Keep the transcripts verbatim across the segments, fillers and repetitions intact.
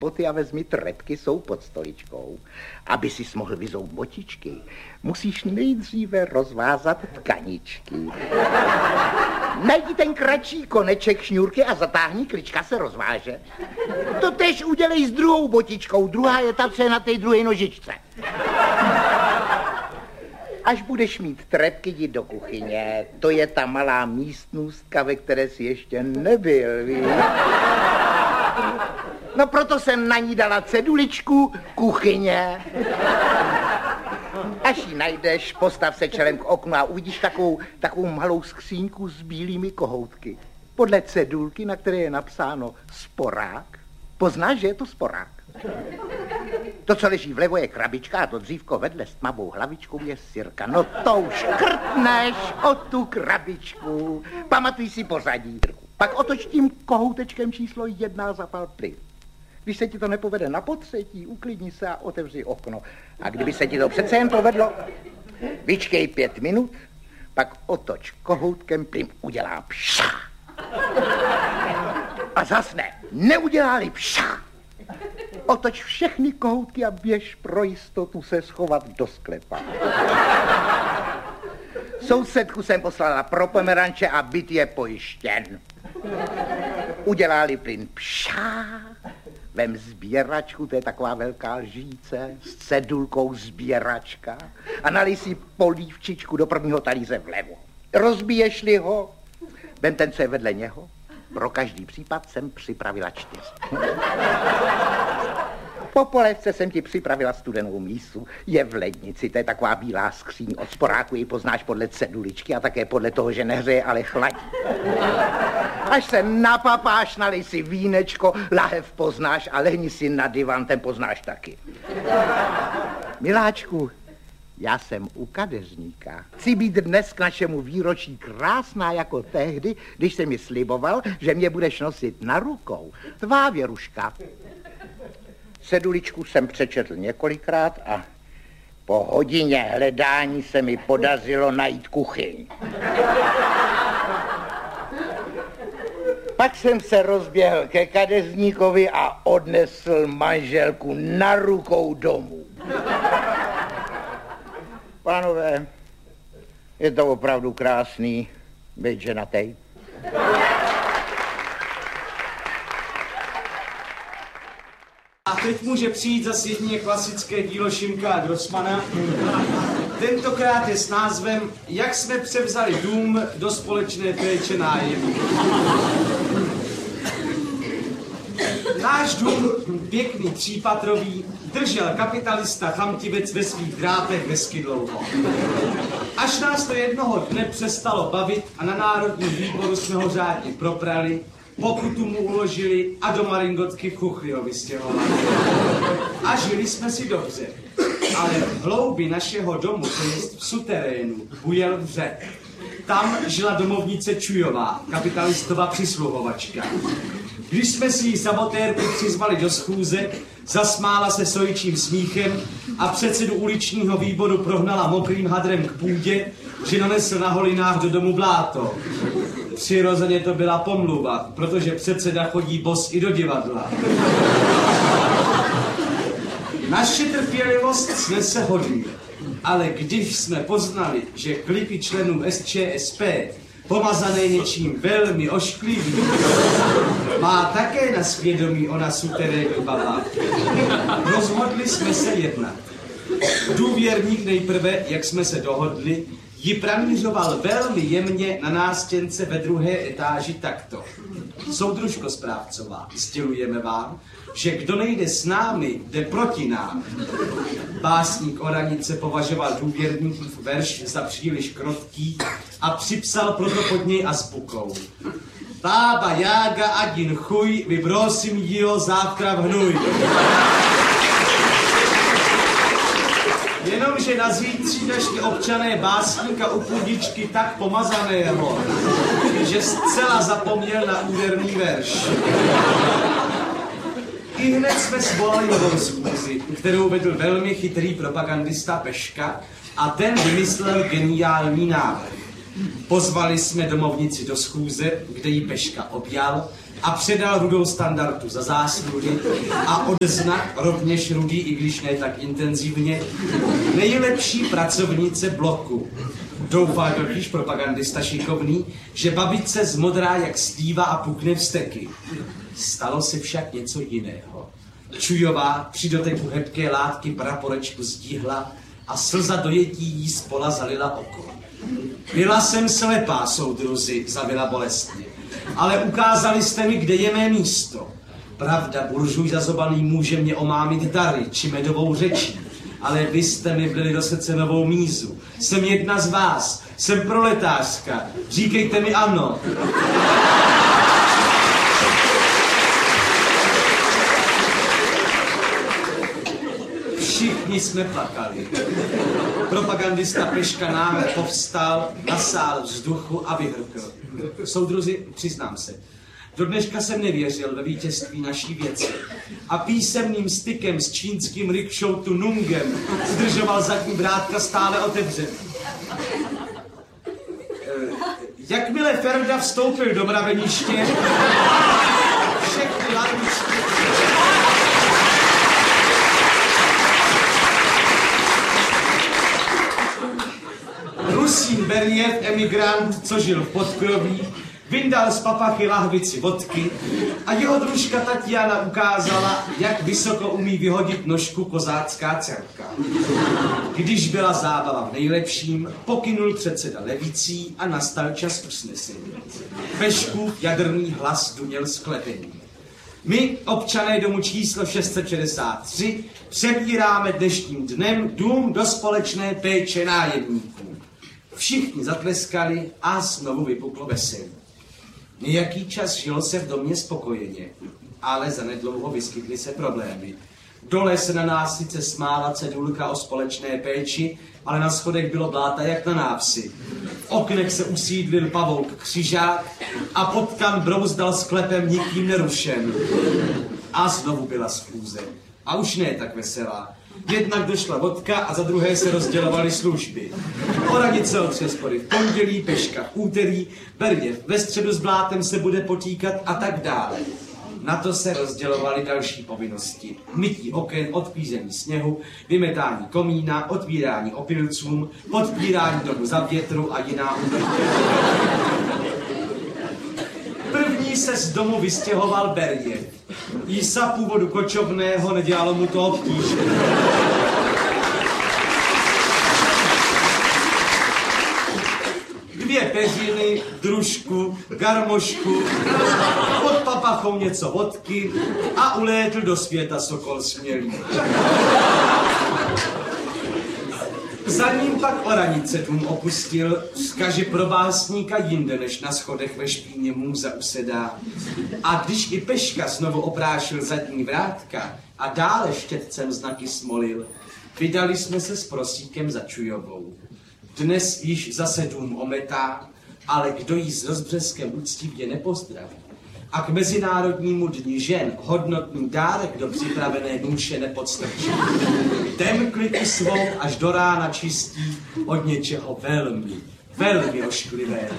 boty a vezmi trepky, jsou pod stoličkou. Aby si mohl vyzout botičky, musíš nejdříve rozvázat tkaničky. Najdi ten kratší koneček šňůrky a zatáhni, klička se rozváže. To tež udělej s druhou botičkou, druhá je ta, co je na té druhé nožičce. Až budeš mít trepky, jdi do kuchyně. To je ta malá místnůstka, ve které jsi ještě nebyl, víš? No proto jsem na ní dala ceduličku kuchyně. Až ji najdeš, postav se čelem k oknu a uvidíš takovou, takovou malou skříňku s bílými kohoutky. Podle cedulky, na které je napsáno sporák, poznáš, že je to sporák. To, co leží vlevo, je krabička a to dřívko vedle s tmavou hlavičkou je sirka. No to už krtneš o tu krabičku. Pamatuj si pořadí. Pak otoč tím kohoutečkem číslo jedna a zapal plyn. Když se ti to nepovede na potřetí, uklidni se a otevři okno. A kdyby se ti to přece jen povedlo, vyčkej pět minut, pak otoč kohoutkem, plyn udělá pša. A zasne, neudělá-li pša. Otoč všechny kohoutky a běž pro jistotu se schovat do sklepa. Sousedku jsem poslala pro pomeranče a byt je pojištěn. Udělali plyn pšá, vem sběračku, to je taková velká lžíce, s cedulkou sběračka a nalij si polívčičku do prvního talíře vlevo. Rozbiješ-li ho, vem ten, co je vedle něho, pro každý případ jsem připravila čtyři. Po polévce jsem ti připravila studenou mísu, je v lednici, to je taková bílá skříň od sporáku, ji poznáš podle ceduličky a také podle toho, že nehřeje, ale chladí. Až se napapáš, nalej si vínečko, lahev poznáš a lehni si na divan, ten poznáš taky. Miláčku, já jsem u kadeřníka. Chci být dnes k našemu výročí krásná jako tehdy, když jsi mi sliboval, že mě budeš nosit na rukou. Tvá Věruška. Ceduličku jsem přečetl několikrát a po hodině hledání se mi podařilo najít kuchyň. Pak jsem se rozběhl ke kadeřníkovi a odnesl manželku na rukou domů. Pánové, je to opravdu krásný být ženatej. A teď může přijít zase jedině klasické dílo Šimka a Grossmana. Tentokrát je s názvem Jak jsme převzali dům do společné péče nájemní. Náš dům, pěkný třípatrový, držel kapitalista chamtivec ve svých drátech hezky dlouho. Až nás to jednoho dne přestalo bavit a na Národním výboru jsme ho řádně proprali, pokutu mu uložili a do maringotky v Chuchli ho vystěhovali. A žili jsme si dobře, ale v hloubi našeho domu, to jest v suterénu, bujel vřet. Tam žila domovnice Čujová, kapitalistova přisluhovačka. Když jsme si ji sabotérku přizvali do schůze, zasmála se sojičím smíchem a předsedu uličního výboru prohnala mokrým hadrem k půdě, že nanesl na holinách do domu bláto. Přirozeně to byla pomluva, protože předseda chodí bos i do divadla. Naše trpělivost snese hodně, ale když jsme poznali, že klipy členů S Č S P pomazané něčím velmi ošklivým, má také na svědomí ona suterénní baba, rozhodli jsme se jednat. Důvěrník nejprve, jak jsme se dohodli, ji pranířoval velmi jemně na nástěnce ve druhé etáži takto. Soudružko správcová, sdělujeme vám, že kdo nejde s námi, jde proti nám. Básník Oranice považoval důvěrníkův verš za příliš krotký a připsal proto pod něj azbukou. Bába Jága adin chuj, vybrosím jího závtra v hnůj. Jenomže na zítří našli občané básníka u půdičky tak pomazaného, že zcela zapomněl na úderný verš. I hned jsme svolali novou schůzi, kterou vedl velmi chytrý propagandista Peška a ten vymyslel geniální návrh. Pozvali jsme domovnici do schůze, kde jí Peška objal, a předal rudou standardu za zásluhy a odznak rovněž rudý, i když ne tak intenzivně, nejlepší pracovnice bloku. Doufá totiž propagandista šikovný, že babice zmodrá jak slíva a pukne vzteky. Stalo se však něco jiného. Čujová při doteku hebké látky praporečku zdíhla a slza dojetí jí z pola zalila oko. Byla jsem slepá, soudruzi, zavila bolestně, ale ukázali jste mi, kde je mé místo. Pravda, buržuj zazobaný může mě omámit dary či medovou řečí, ale vy jste mi byli do srdce novou mízu. Jsem jedna z vás, jsem proletářka, říkejte mi ano. Všichni jsme plakali. Propagandista Peška náhle povstal, nasál vzduchu a vyhrkl. Soudruzi, přiznám se, do dneška jsem nevěřil ve vítězství naší věci a písemným stykem s čínským rikšou Tunungem zdržoval zadní vrátka stále otevřený. Jakmile Ferda vstoupil do mraveniště, všechny lavičky... Rusín Beriev, emigrant, co žil v podkroví, vyndal z papachy lahvici vodky a jeho družka Tatiana ukázala, jak vysoko umí vyhodit nožku kozácká dcerka. Když byla zábava v nejlepším, pokynul předseda levicí a nastal čas usnesení. Peškův jadrný hlas duněl sklepení. My, občané domu číslo šest set šedesát tři, přebíráme dnešním dnem dům do společné péče nájemníků. Všichni zatleskali a znovu vypuklo veselí. Nějaký čas žilo se v domě spokojeně, ale zanedlouho vyskytly se problémy. Dole se na nás sice smála cedulka o společné péči, ale na schodech bylo bláta jak na návsi. V oknech se usídlil pavouk Křižák a potkan brouzdal sklepem nikým nerušen. A znovu byla schůze. A už ne tak veselá. Jednak došla vodka a za druhé se rozdělovaly služby. Oranice o tři spory v pondělí, Peška v úterý, Berděv ve středu s blátem se bude potýkat a tak dále. Na to se rozdělovaly další povinnosti. Mytí oken, odklízení sněhu, vymetání komína, otvírání opilcům, podpírání domu za větru a jiná údržba. První se z domu vystěhoval Berděv. Jísa původu kočovného nedělalo mu to obtíže. Dvě peřiny, družku, garmošku, pod papachou něco vodky a ulétl do světa sokol smělý. Za ním pak oranice dům opustil, vzkaže pro básníka jinde, než na schodech ve špíně můza usedá. A když i Peška znovu oprášil zadní vrátka a dále štětcem znaky smolil, vydali jsme se s prosíkem za Čujovou. Dnes již zase dům ometá, ale kdo jí s rozbřeskem úctivě nepozdraví a k Mezinárodnímu dni žen hodnotný dárek do připravené nůše nepodstrčí. Ten kliky svou až do rána čistí od něčeho velmi, velmi ošklivého.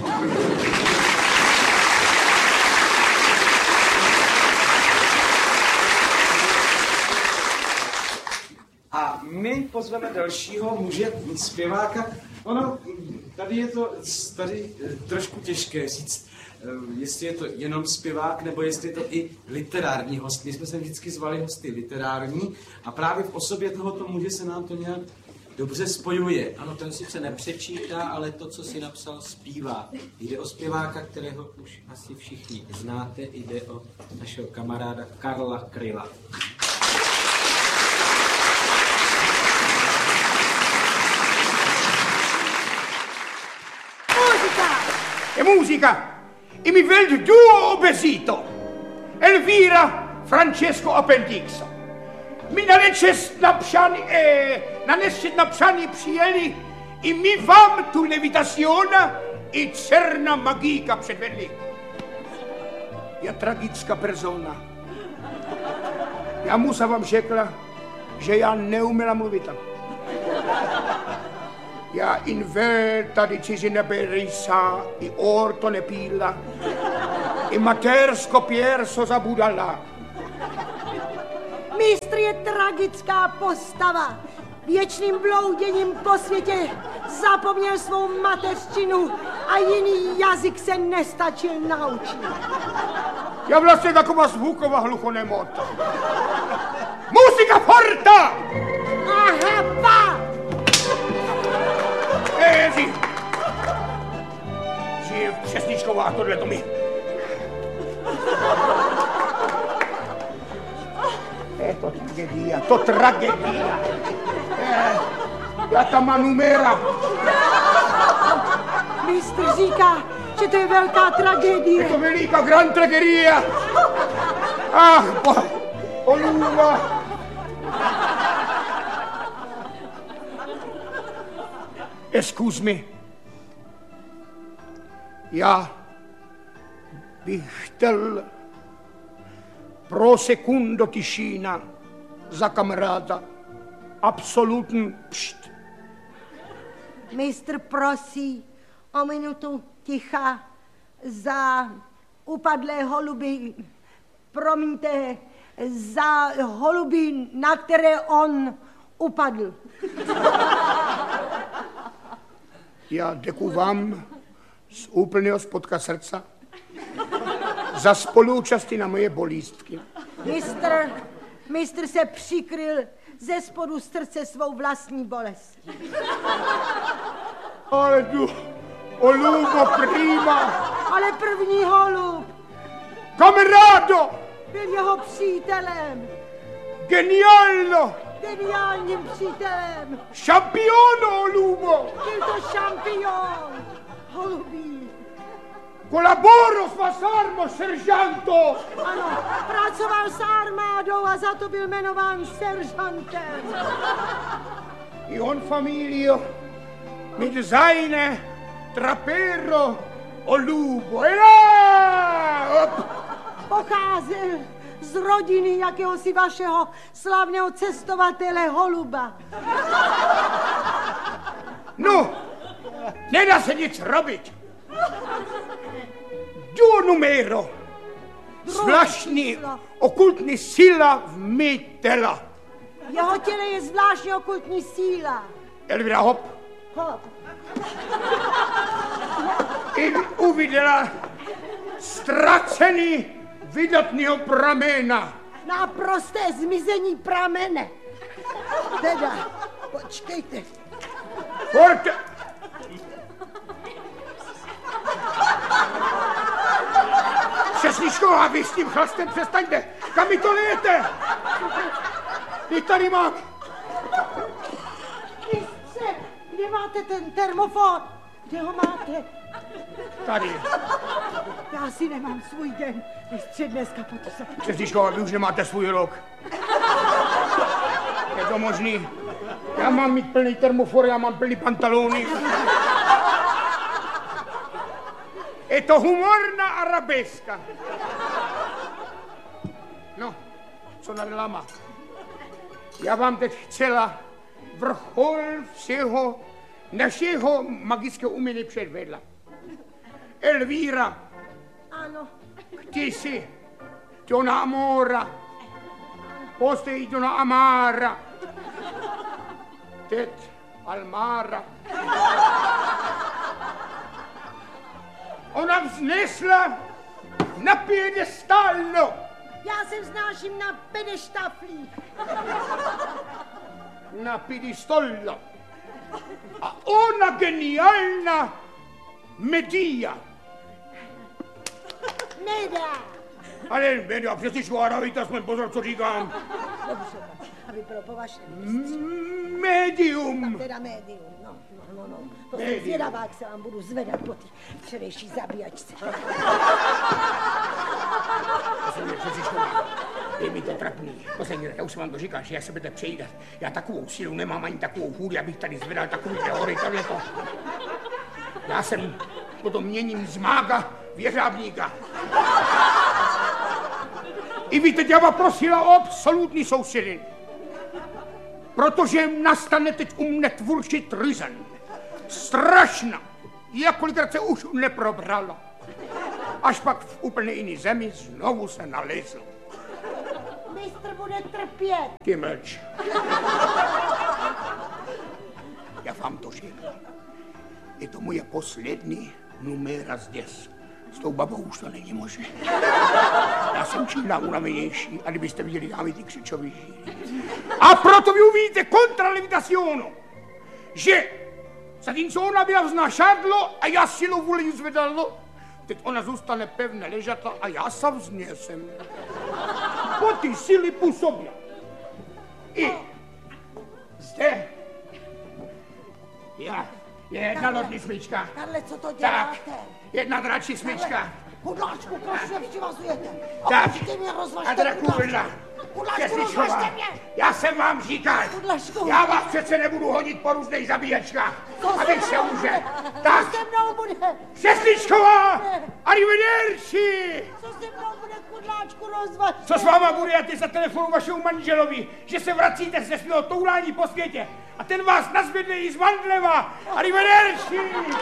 A my pozveme dalšího muže, zpěváka. Ono, tady je to tady trošku těžké říct, jestli je to jenom zpěvák, nebo jestli je to i literární host. My jsme se vždycky zvali hosty literární a právě v osobě tohoto muže se nám to nějak dobře spojuje. Ano, ten sice nepřečítá, ale to, co si napsal, zpívá. Jde o zpěváka, kterého už asi všichni znáte, jde o našeho kamaráda Karla Kryla. E musica! E mi vedo duo obesito! Elvira Francesco Appendixo. Mi na nečest napřani, eh, na nečest napřani přijeli i mi vám tu levitaziona i černá magíka předvedli. Je tragická persona. Já musa vám řekla, že já neuměla mluvit. Ja in världen di cisi ne berisa i orto ne pilla I matérsko Pierso zabudala. Mistr je tragická postava. Věčným blouděním po světě zapomněl svou mateřštinu a jiný jazyk se nestačil naučit. Já vlastně taková zvuková hluchonemota. Muzika forta! Aha, pa! Ježi! Žije přesničková tohleto mi. Je to tragedia, to tragedia. Je, já tam mám numera. Mistr říká, že to je velká tragédie. Je to veliká gran tragedia. Ach, bo, Oluva. Excuse me. Já bych chtěl pro sekundo tišina za kamaráda. Absolutní pšt. Mistr prosí o minutu ticha za upadlé holuby. Promiňte, za holuby, na které on upadl. Já děkuji vám z úplného spodka srdca za spoluúčasti na moje bolístky. Mistr, mistr se přikryl ze spodu srdce svou vlastní bolestí. Ale tu, Oluvo prima. Ale první holub Kamarádo! byl jeho přítelem. Geniálno! Geniálním přítelem. Šampiono, Oluvo! Byl to šampion. Holubí. Colaboro s vas armo, seržanto! Ano, pracoval s armádou a za to byl jmenován seržantem. I on familio, mit seine trapero, Oluvo. Ela! Pocházel z rodiny jakéhosi vašeho slavného cestovatele Holuba. No, nedá se nic robiť. Duo numero. Zvláštní okultní síla v mý těla. V jeho těle je zvláštní okultní síla. Elvira, hop. Hop. I uviděla ztracený vydatného pramena. Naprosté zmizení pramene. Teda, počkejte. Forte. Přesničková, vy s tím chlastem přestaňte. Kam mi to lijete? Vy tady mám. Mistře, kde máte ten termofor? Kde ho máte? Tady. Já si nemám svůj den. Mistře, dneska potře. Přesničková, vy už nemáte svůj rok. Je to možný? Já mám mít plný termofor, já mám plný pantalony. Je to humorná arabeska. No, co naděláma? Já vám teď chcela vrchol všeho našeho magického umění předvedla. Elvíra. Ano. Ty jsi Dona Amora. Postej Dona Amara. Teď Almara. Ona vznesla na piedestálo. Já se vznáším na pedeštaflí. Na piedestolo. A ona geniálna Medea. Nedá. Ale Medea, přeci švára, víte, aspoň pozor, co říkám. Dobře, aby bylo po vašem. Medium. Teda médium, no, no, no, no. To jsem zvědavá, jak se vám budu zvedat po té včerejší zabíjačce. Je mi to trapný. Poslední, já už jsem vám to říkal, že já se budete přejídat. Já takovou sílu nemám, ani takovou hůli, abych tady zvedal takový hory, tohleto. Já jsem potom měním z mága v jeřábníka. I vy teď já vás prosila o absolutní sousedin. Protože nastane teď u mne tvůrčí tryzen. Strašná. Jak kolikrát se už neprobrala. až pak v úplně jiný zemi znovu se nalezl. Mistr bude trpět. Ty mlč. Já vám to řeknu. Je to moje poslední numéra zdes. S tou babou už to není možné. Já jsem čím dál unavenější, a kdybyste viděli dámy ty křičový žíly. A proto vy uvidíte kontralevitacionu, že zatímco ona byla vznašadlo a já silou vůli zvedalo, teď ona zůstane pevně ležatla a já se vznesem. Po ty síly působí. I zde já, je jedna lodní smyčka. Karle, co to děláte? Tak, jedna dračí smyčka. Kudláčku, prosím, přivazujete. Tak, Okamžitě mě rozvažte, a Drakula. Kudláčku, rozvažte mě. Já jsem vám říkal, Kudláčku. já vás přece nebudu honit po různých zabíječkách, abych se může. Co Tak, se mnou bude? Sestřičková, arrivederci. Co se mnou bude, Kudláčku, rozvažte? Co s váma bude, já ty za telefonu vašemu manželovi, že se vracíte ze svého toulání po světě a ten vás nazvedne i z Mandleva. Arrivederci.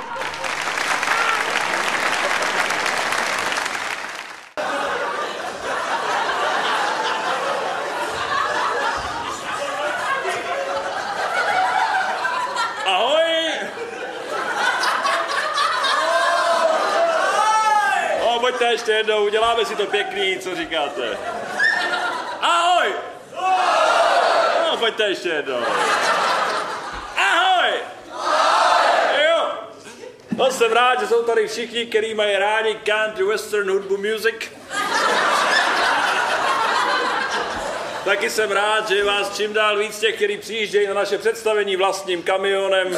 Pojďte ještě jednou, uděláme si to pěkný, co říkáte? Ahoj! No, pojďte ještě jednou. Ahoj! Jo! No, jsem rád, že jsou tady všichni, kteří mají rádi country western hudbu music. Taky jsem rád, že je vás čím dál víc těch, kteří přijíždějí na naše představení vlastním kamionem.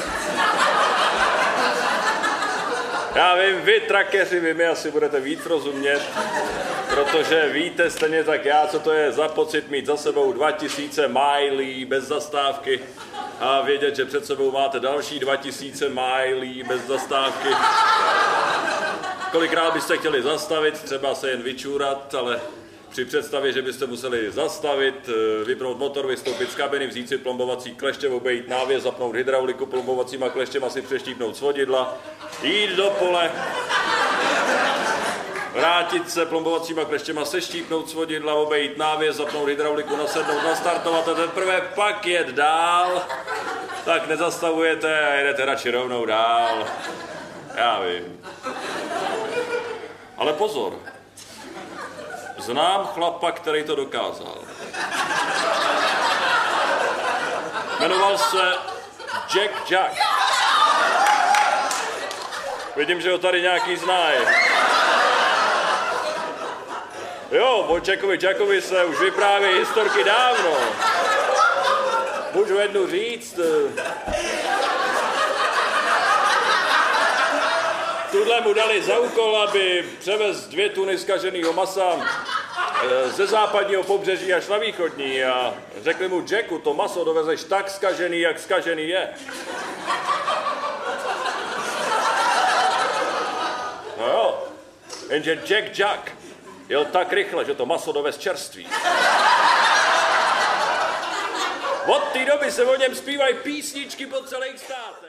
Já vím, vy trakeři, vy mi asi budete víc rozumět, protože víte stejně tak já, co to je za pocit mít za sebou dva tisíce milí bez zastávky a vědět, že před sebou máte další dva tisíce milí bez zastávky. Kolikrát byste chtěli zastavit, třeba se jen vyčůrat, ale při představě, že byste museli zastavit, vypnout motor, vystoupit z kabiny, vzít si plombovací kleště, obejít návěs, zapnout hydrauliku, plombovacíma kleštěma si přeštípnout svodidla, jít do pole, vrátit se plombovacíma kleštěma, seštípnout svodidla, obejít návěs, zapnout hydrauliku, nasednout, nastartovat a teprve pak jet dál, tak nezastavujete a jedete radši rovnou dál. Já vím. Ale pozor. Znám chlapa, který to dokázal. Jmenoval se Jack Jack. Vidím, že ho tady nějaký znají. Jo, o Jackovi Jackovi se už vypráví historky dávno. Můžu jednu říct. Tudle mu dali za úkol, aby převez dvě tuny zkaženého masa ze západního pobřeží až na východní a řekli mu: Jacku, to maso dovezeš tak zkažený, jak zkažený je. No jo, jenže Jack Jack jel tak rychle, že to maso dovez čerství. Od té doby se o něm zpívají písničky po celý stát.